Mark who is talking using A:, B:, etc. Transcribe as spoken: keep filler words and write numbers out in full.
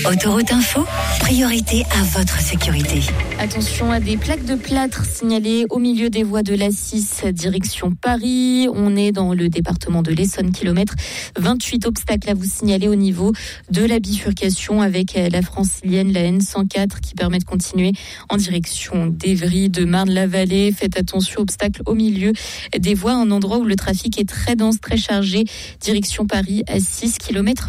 A: Autoroute Info, priorité à votre sécurité.
B: Attention à des plaques de plâtre signalées au milieu des voies de l'A six, direction Paris. On est dans le département de l'Essonne, kilomètre vingt-huit. Obstacles à vous signaler au niveau de la bifurcation avec la francilienne, la N cent quatre, qui permet de continuer en direction d'Évry, de Marne-la-Vallée. Faites attention, obstacles au milieu des voies, un endroit où le trafic est très dense, très chargé, direction Paris à six kilomètres.